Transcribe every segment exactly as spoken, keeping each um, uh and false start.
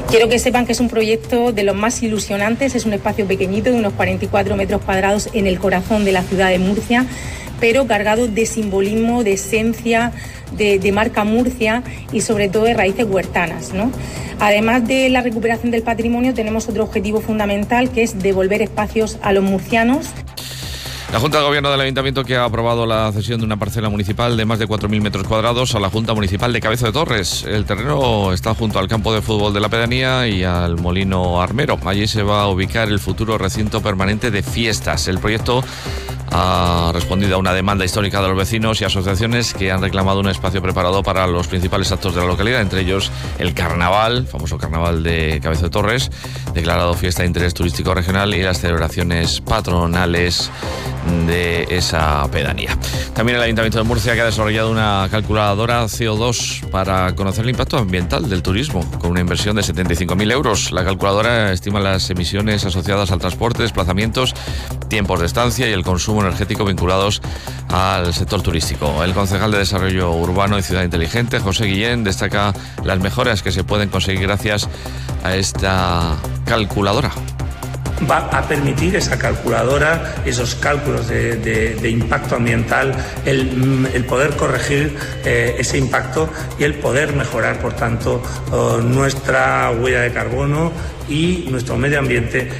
Quiero que sepan que es un proyecto de los más ilusionantes, es un espacio pequeñito de unos cuarenta y cuatro metros cuadrados en el corazón de la ciudad de Murcia, pero cargado de simbolismo, de esencia, de, de marca Murcia y sobre todo de raíces huertanas, ¿no? Además de la recuperación del patrimonio, tenemos otro objetivo fundamental, que es devolver espacios a los murcianos. La Junta de Gobierno del Ayuntamiento, que ha aprobado la cesión de una parcela municipal de más de cuatro mil metros cuadrados a la Junta Municipal de Cabezo de Torres. El terreno está junto al campo de fútbol de la pedanía y al molino armero. Allí se va a ubicar el futuro recinto permanente de fiestas. El proyecto ha respondido a una demanda histórica de los vecinos y asociaciones que han reclamado un espacio preparado para los principales actos de la localidad, entre ellos el carnaval, famoso carnaval de Cabezo de Torres, declarado fiesta de interés turístico regional, y las celebraciones patronales de esa pedanía. También el Ayuntamiento de Murcia, que ha desarrollado una calculadora C O dos para conocer el impacto ambiental del turismo, con una inversión de setenta y cinco mil euros. La calculadora estima las emisiones asociadas al transporte, desplazamientos, tiempos de estancia y el consumo energético vinculados al sector turístico. El concejal de Desarrollo Urbano y Ciudad Inteligente, José Guillén, destaca las mejoras que se pueden conseguir gracias a esta calculadora. Va a permitir esa calculadora, esos cálculos de, de, de impacto ambiental, el, el poder corregir eh, ese impacto y el poder mejorar, por tanto, oh, nuestra huella de carbono y nuestro medio ambiente.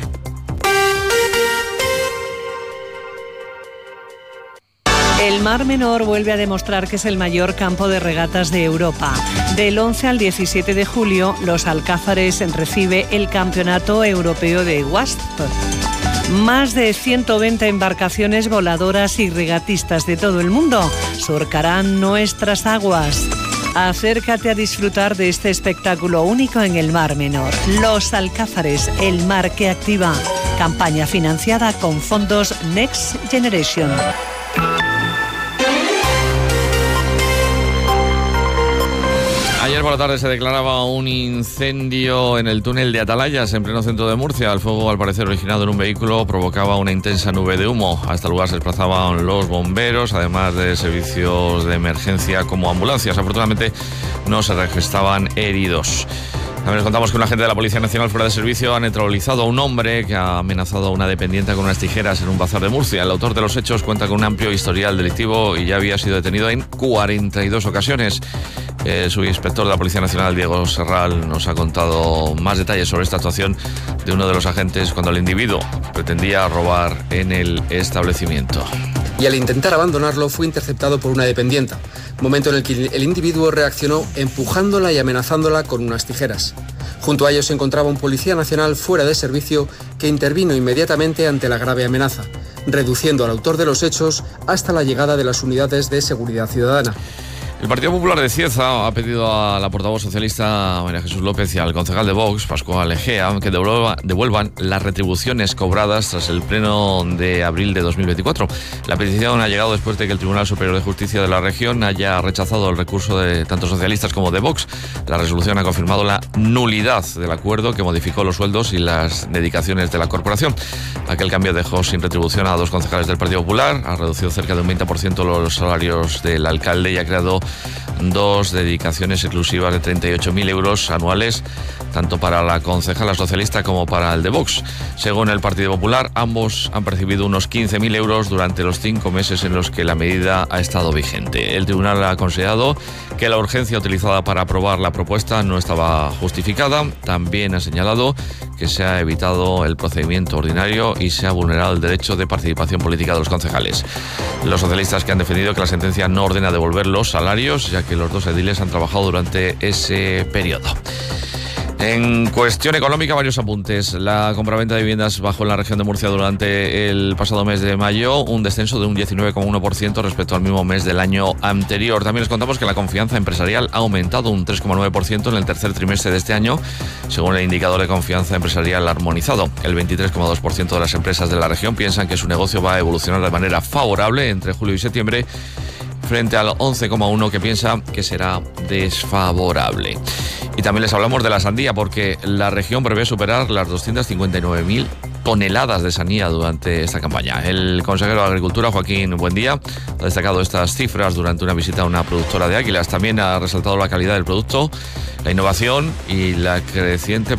El Mar Menor vuelve a demostrar que es el mayor campo de regatas de Europa. Del once al diecisiete de julio, Los Alcázares recibe el Campeonato Europeo de WASP. Más de ciento veinte embarcaciones voladoras y regatistas de todo el mundo surcarán nuestras aguas. Acércate a disfrutar de este espectáculo único en el Mar Menor. Los Alcázares, el mar que activa. Campaña financiada con fondos Next Generation. Ayer por la tarde se declaraba un incendio en el túnel de Atalayas, en pleno centro de Murcia. El fuego, al parecer originado en un vehículo, provocaba una intensa nube de humo. Hasta el lugar se desplazaban los bomberos, además de servicios de emergencia como ambulancias. Afortunadamente no se registraban heridos. También les contamos que un agente de la Policía Nacional fuera de servicio ha neutralizado a un hombre que ha amenazado a una dependiente con unas tijeras en un bazar de Murcia. El autor de los hechos cuenta con un amplio historial delictivo y ya había sido detenido en cuarenta y dos ocasiones. El subinspector de la Policía Nacional, Diego Serral, nos ha contado más detalles sobre esta actuación de uno de los agentes cuando el individuo pretendía robar en el establecimiento. Y al intentar abandonarlo fue interceptado por una dependienta, momento en el que el individuo reaccionó empujándola y amenazándola con unas tijeras. Junto a ellos se encontraba un policía nacional fuera de servicio que intervino inmediatamente ante la grave amenaza, reduciendo al autor de los hechos hasta la llegada de las unidades de seguridad ciudadana. El Partido Popular de Cieza ha pedido a la portavoz socialista María Jesús López y al concejal de Vox, Pascual Egea, que devuelva, devuelvan las retribuciones cobradas tras el pleno de abril de dos mil veinticuatro. La petición ha llegado después de que el Tribunal Superior de Justicia de la región haya rechazado el recurso de tanto socialistas como de Vox. La resolución ha confirmado la nulidad del acuerdo que modificó los sueldos y las dedicaciones de la corporación. Aquel cambio dejó sin retribución a dos concejales del Partido Popular, ha reducido cerca de un veinte por ciento los salarios del alcalde y ha creado dos dedicaciones exclusivas de treinta y ocho mil euros anuales, tanto para la concejala socialista como para el de Vox. Según el Partido Popular, ambos han percibido unos quince mil euros durante los cinco meses en los que la medida ha estado vigente. El tribunal ha aconsejado que la urgencia utilizada para aprobar la propuesta no estaba justificada. También ha señalado que se ha evitado el procedimiento ordinario y se ha vulnerado el derecho de participación política de los concejales. Los socialistas, que han defendido que la sentencia no ordena devolver los salarios, ya que los dos ediles han trabajado durante ese periodo. En cuestión económica, varios apuntes. La compraventa de viviendas bajó en la región de Murcia durante el pasado mes de mayo, un descenso de un diecinueve coma uno por ciento respecto al mismo mes del año anterior. También les contamos que la confianza empresarial ha aumentado un tres coma nueve por ciento en el tercer trimestre de este año, según el indicador de confianza empresarial armonizado. El veintitrés coma dos por ciento de las empresas de la región piensan que su negocio va a evolucionar de manera favorable entre julio y septiembre, frente al once coma uno por ciento que piensa que será desfavorable. Y también les hablamos de la sandía, porque la región prevé superar las doscientas cincuenta y nueve mil toneladas de sandía durante esta campaña. El consejero de Agricultura, Joaquín Buendía, ha destacado estas cifras durante una visita a una productora de águilas. También ha resaltado la calidad del producto, la innovación y la creciente